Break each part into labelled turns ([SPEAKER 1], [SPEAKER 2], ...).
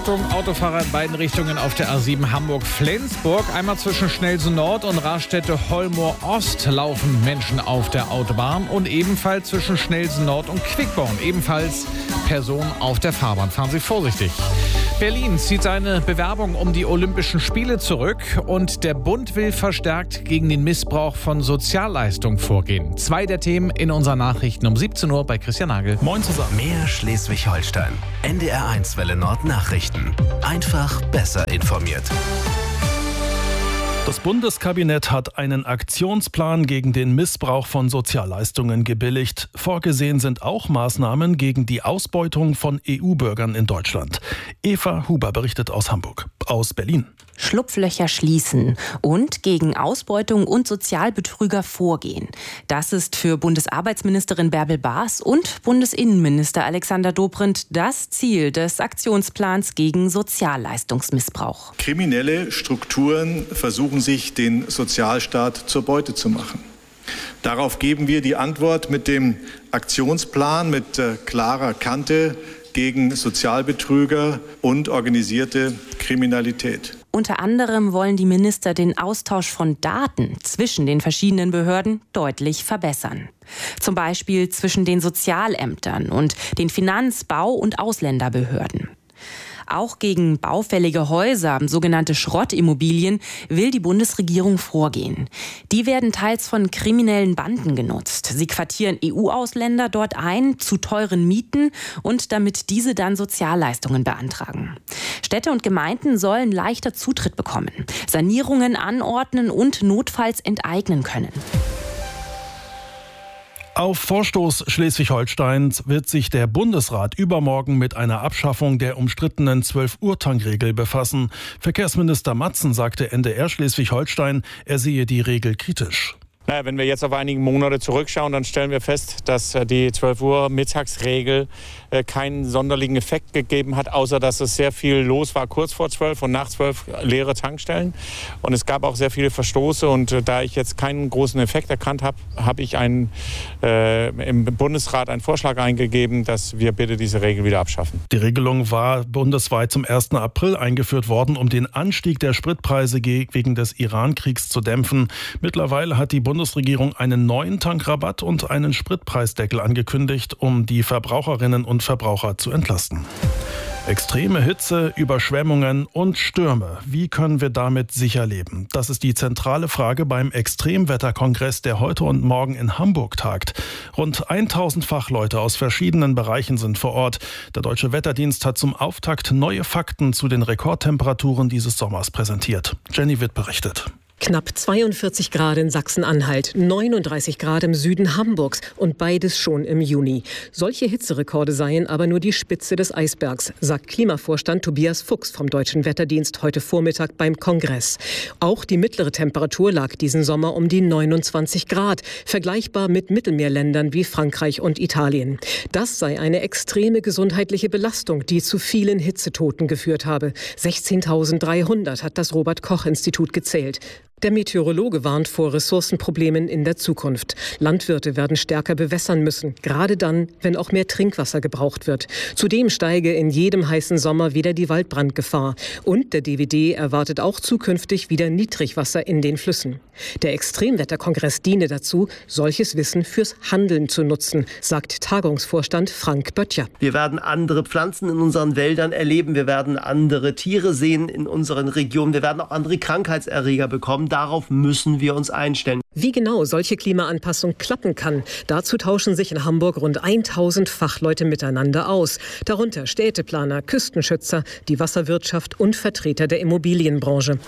[SPEAKER 1] Verspätung. Autofahrer in beiden Richtungen auf der A7 Hamburg-Flensburg. Einmal zwischen Schnelsen Nord und Raststätte-Hollmoor-Ost laufen Menschen auf der Autobahn. Und ebenfalls zwischen Schnelsen Nord und Quickborn. Ebenfalls Personen auf der Fahrbahn. Fahren Sie vorsichtig. Berlin zieht seine Bewerbung um die Olympischen Spiele zurück. Und der Bund will verstärkt gegen den Missbrauch von Sozialleistungen vorgehen. 2 der Themen in unseren Nachrichten um 17 Uhr bei Christian Nagel.
[SPEAKER 2] Moin zusammen.
[SPEAKER 3] Mehr Schleswig-Holstein. NDR1 Welle Nord Nachrichten. Einfach besser informiert.
[SPEAKER 2] Das Bundeskabinett hat einen Aktionsplan gegen den Missbrauch von Sozialleistungen gebilligt. Vorgesehen sind auch Maßnahmen gegen die Ausbeutung von EU-Bürgern in Deutschland. Eva Huber berichtet aus Berlin.
[SPEAKER 4] Schlupflöcher schließen und gegen Ausbeutung und Sozialbetrüger vorgehen. Das ist für Bundesarbeitsministerin Bärbel Baas und Bundesinnenminister Alexander Dobrindt das Ziel des Aktionsplans gegen Sozialleistungsmissbrauch.
[SPEAKER 5] Kriminelle Strukturen versuchen sich, den Sozialstaat zur Beute zu machen. Darauf geben wir die Antwort mit dem Aktionsplan mit klarer Kante gegen Sozialbetrüger und organisierte Kriminalität.
[SPEAKER 4] Unter anderem wollen die Minister den Austausch von Daten zwischen den verschiedenen Behörden deutlich verbessern. Zum Beispiel zwischen den Sozialämtern und den Finanz-, Bau- und Ausländerbehörden. Auch gegen baufällige Häuser, sogenannte Schrottimmobilien, will die Bundesregierung vorgehen. Die werden teils von kriminellen Banden genutzt. Sie quartieren EU-Ausländer dort ein, zu teuren Mieten und damit diese dann Sozialleistungen beantragen. Städte und Gemeinden sollen leichter Zutritt bekommen, Sanierungen anordnen und notfalls enteignen können.
[SPEAKER 2] Auf Vorstoß Schleswig-Holsteins wird sich der Bundesrat übermorgen mit einer Abschaffung der umstrittenen 12-Uhr-Tankregel befassen. Verkehrsminister Matzen sagte NDR Schleswig-Holstein, er sehe die Regel kritisch.
[SPEAKER 6] Naja, wenn wir jetzt auf einige Monate zurückschauen, dann stellen wir fest, dass die 12 Uhr Mittagsregel keinen sonderlichen Effekt gegeben hat, außer dass es sehr viel los war kurz vor 12 und nach 12 leere Tankstellen. Und es gab auch sehr viele Verstoße. Und da ich jetzt keinen großen Effekt erkannt habe, habe ich im Bundesrat einen Vorschlag eingegeben, dass wir bitte diese Regel wieder abschaffen.
[SPEAKER 2] Die Regelung war bundesweit zum 1. April eingeführt worden, um den Anstieg der Spritpreise wegen des Iran-Kriegs zu dämpfen. Mittlerweile hat die Bundesregierung einen neuen Tankrabatt und einen Spritpreisdeckel angekündigt, um die Verbraucherinnen und Verbraucher zu entlasten. Extreme Hitze, Überschwemmungen und Stürme. Wie können wir damit sicher leben? Das ist die zentrale Frage beim Extremwetterkongress, der heute und morgen in Hamburg tagt. Rund 1000 Fachleute aus verschiedenen Bereichen sind vor Ort. Der Deutsche Wetterdienst hat zum Auftakt neue Fakten zu den Rekordtemperaturen dieses Sommers präsentiert. Jenny Witt berichtet.
[SPEAKER 7] Knapp 42 Grad in Sachsen-Anhalt, 39 Grad im Süden Hamburgs und beides schon im Juni. Solche Hitzerekorde seien aber nur die Spitze des Eisbergs, sagt Klimavorstand Tobias Fuchs vom Deutschen Wetterdienst heute Vormittag beim Kongress. Auch die mittlere Temperatur lag diesen Sommer um die 29 Grad, vergleichbar mit Mittelmeerländern wie Frankreich und Italien. Das sei eine extreme gesundheitliche Belastung, die zu vielen Hitzetoten geführt habe. 16.300 hat das Robert-Koch-Institut gezählt. Der Meteorologe warnt vor Ressourcenproblemen in der Zukunft. Landwirte werden stärker bewässern müssen, gerade dann, wenn auch mehr Trinkwasser gebraucht wird. Zudem steige in jedem heißen Sommer wieder die Waldbrandgefahr. Und der DWD erwartet auch zukünftig wieder Niedrigwasser in den Flüssen. Der Extremwetterkongress diene dazu, solches Wissen fürs Handeln zu nutzen, sagt Tagungsvorstand Frank Böttcher.
[SPEAKER 8] Wir werden andere Pflanzen in unseren Wäldern erleben, wir werden andere Tiere sehen in unseren Regionen, wir werden auch andere Krankheitserreger bekommen. Darauf müssen wir uns einstellen.
[SPEAKER 7] Wie genau solche Klimaanpassung klappen kann, dazu tauschen sich in Hamburg rund 1000 Fachleute miteinander aus. Darunter Städteplaner, Küstenschützer, die Wasserwirtschaft und Vertreter der Immobilienbranche.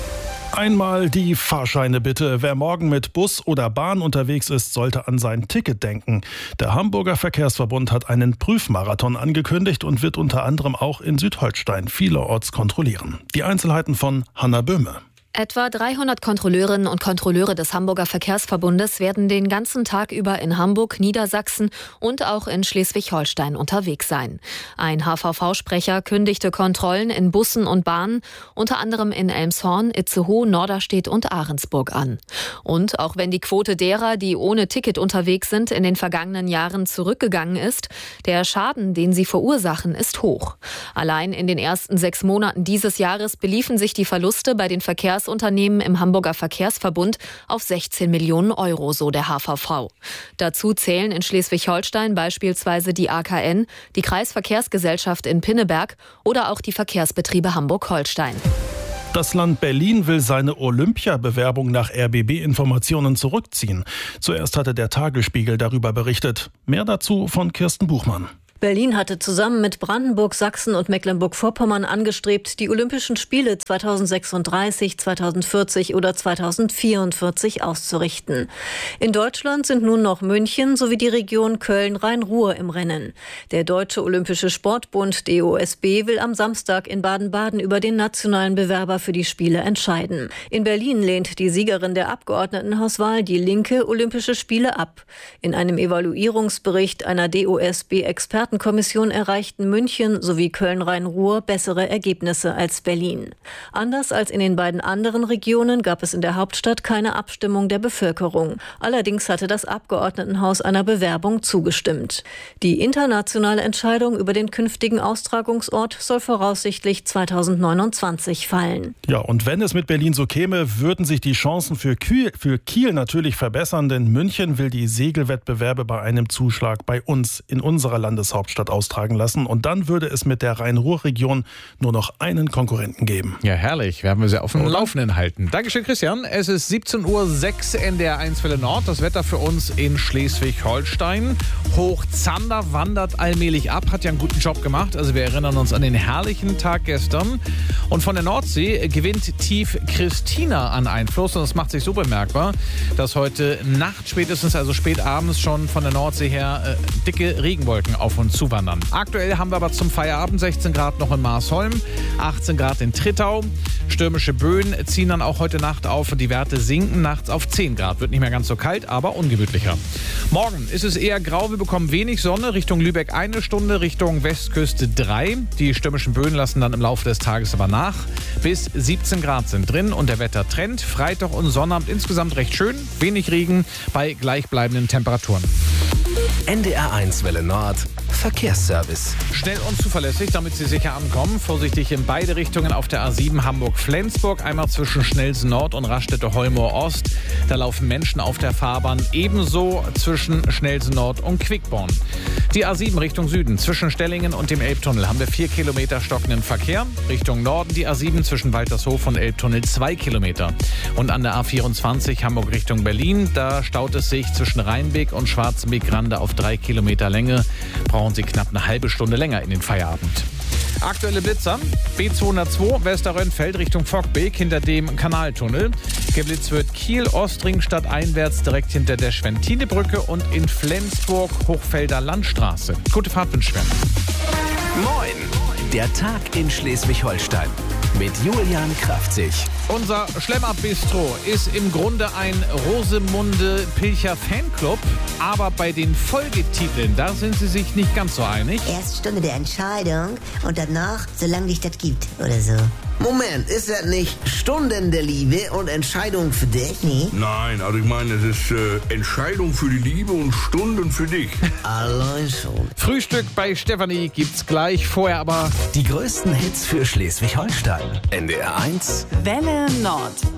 [SPEAKER 2] Einmal die Fahrscheine bitte. Wer morgen mit Bus oder Bahn unterwegs ist, sollte an sein Ticket denken. Der Hamburger Verkehrsverbund hat einen Prüfmarathon angekündigt und wird unter anderem auch in Südholstein vielerorts kontrollieren. Die Einzelheiten von Hanna Böhme.
[SPEAKER 9] Etwa 300 Kontrolleurinnen und Kontrolleure des Hamburger Verkehrsverbundes werden den ganzen Tag über in Hamburg, Niedersachsen und auch in Schleswig-Holstein unterwegs sein. Ein HVV-Sprecher kündigte Kontrollen in Bussen und Bahnen, unter anderem in Elmshorn, Itzehoe, Norderstedt und Ahrensburg an. Und auch wenn die Quote derer, die ohne Ticket unterwegs sind, in den vergangenen Jahren zurückgegangen ist, der Schaden, den sie verursachen, ist hoch. Allein in den ersten 6 Monaten dieses Jahres beliefen sich die Verluste bei den Verkehrsunternehmen im Hamburger Verkehrsverbund auf 16 Millionen Euro, so der HVV. Dazu zählen in Schleswig-Holstein beispielsweise die AKN, die Kreisverkehrsgesellschaft in Pinneberg oder auch die Verkehrsbetriebe Hamburg-Holstein.
[SPEAKER 2] Das Land Berlin will seine Olympiabewerbung nach RBB-Informationen zurückziehen. Zuerst hatte der Tagesspiegel darüber berichtet. Mehr dazu von Kirsten Buchmann.
[SPEAKER 10] Berlin hatte zusammen mit Brandenburg, Sachsen und Mecklenburg-Vorpommern angestrebt, die Olympischen Spiele 2036, 2040 oder 2044 auszurichten. In Deutschland sind nun noch München sowie die Region Köln-Rhein-Ruhr im Rennen. Der Deutsche Olympische Sportbund DOSB will am Samstag in Baden-Baden über den nationalen Bewerber für die Spiele entscheiden. In Berlin lehnt die Siegerin der Abgeordnetenhauswahl, die Linke, Olympische Spiele ab. In einem Evaluierungsbericht einer DOSB-Expertenkommission erreichten München sowie Köln-Rhein-Ruhr bessere Ergebnisse als Berlin. Anders als in den beiden anderen Regionen gab es in der Hauptstadt keine Abstimmung der Bevölkerung. Allerdings hatte das Abgeordnetenhaus einer Bewerbung zugestimmt. Die internationale Entscheidung über den künftigen Austragungsort soll voraussichtlich 2029 fallen.
[SPEAKER 2] Ja, und wenn es mit Berlin so käme, würden sich die Chancen für Kiel natürlich verbessern, denn München will die Segelwettbewerbe bei einem Zuschlag bei uns in unserer Landeshauptstadt austragen lassen. Und dann würde es mit der Rhein-Ruhr-Region nur noch einen Konkurrenten geben.
[SPEAKER 1] Ja, herrlich. Werden wir sie auf dem Laufenden halten. Dankeschön, Christian. Es ist 17:06 Uhr, NDR1 Welle Nord. Das Wetter für uns in Schleswig-Holstein. Hochzander wandert allmählich ab. Hat ja einen guten Job gemacht. Also wir erinnern uns an den herrlichen Tag gestern. Und von der Nordsee gewinnt tief Christina an Einfluss. Und das macht sich so bemerkbar, dass heute Nacht spätestens, also spät abends schon von der Nordsee her dicke Regenwolken auf uns zuwandern. Aktuell haben wir aber zum Feierabend 16 Grad noch in Marsholm, 18 Grad in Trittau. Stürmische Böen ziehen dann auch heute Nacht auf und die Werte sinken nachts auf 10 Grad. Wird nicht mehr ganz so kalt, aber ungemütlicher. Morgen ist es eher grau, wir bekommen wenig Sonne. Richtung Lübeck 1 Stunde, Richtung Westküste 3. Die stürmischen Böen lassen dann im Laufe des Tages aber nach. Bis 17 Grad sind drin und der Wettertrend. Freitag und Sonnabend insgesamt recht schön, wenig Regen bei gleichbleibenden Temperaturen.
[SPEAKER 3] NDR1 Welle Nord Verkehrsservice.
[SPEAKER 1] Schnell und zuverlässig, damit Sie sicher ankommen. Vorsichtig in beide Richtungen auf der A7 Hamburg-Flensburg. Einmal zwischen Schnellsen Nord und Raststätte-Holmoor Ost. Da laufen Menschen auf der Fahrbahn. Ebenso zwischen Schnellsen Nord und Quickborn. Die A7 Richtung Süden. Zwischen Stellingen und dem Elbtunnel haben wir 4 Kilometer stockenden Verkehr. Richtung Norden die A7 zwischen Waltershof und Elbtunnel 2 Kilometer. Und an der A24 Hamburg Richtung Berlin. Da staut es sich zwischen Rheinbeek und Schwarzenbeek-Grande auf 3 Kilometer Länge. Brauchen Sie knapp eine halbe Stunde länger in den Feierabend. Aktuelle Blitzer. B202 Westerrönfeld Richtung Fockbeek hinter dem Kanaltunnel. Geblitzt wird Kiel Ostring stadteinwärts direkt hinter der Schwentinebrücke und in Flensburg Hochfelder Landstraße. Gute Fahrt wünschen wir.
[SPEAKER 3] Moin! Der Tag in Schleswig-Holstein mit Julian Kraftzig.
[SPEAKER 1] Unser Schlemmer-Bistro ist im Grunde ein Rosemunde-Pilcher-Fanclub, aber bei den Folgetiteln, da sind sie sich nicht ganz so einig.
[SPEAKER 11] Erst Stunde der Entscheidung und danach, solange dich das gibt, oder so.
[SPEAKER 12] Moment, ist das nicht Stunden der Liebe und Entscheidung für dich?
[SPEAKER 11] Nee.
[SPEAKER 13] Nein, also ich meine, es ist Entscheidung für die Liebe und Stunden für dich.
[SPEAKER 12] Allein schon.
[SPEAKER 1] Frühstück bei Stefanie gibt's gleich, vorher aber
[SPEAKER 3] die größten Hits für Schleswig-Holstein. NDR1
[SPEAKER 14] Welle Nord.